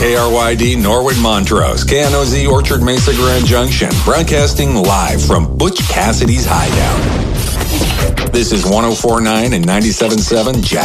KRYD Norwood Montrose, KNOZ Orchard Mesa Grand Junction, broadcasting live from Butch Cassidy's Hideout. This is 104.9 and 97.7 Jack.